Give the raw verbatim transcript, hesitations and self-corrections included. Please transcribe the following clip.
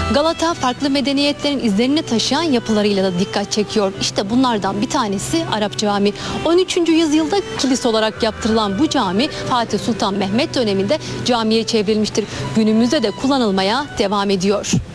Galata farklı medeniyetlerin izlerini taşıyan yapılarıyla da dikkat çekiyor. İşte bunlardan bir tanesi Arap Camii. on üçüncü yüzyılda kilise olarak yaptırılan bu cami Fatih Sultan Mehmet döneminde camiye çevrilmiştir. Günümüzde de kullanılmaya devam ediyor.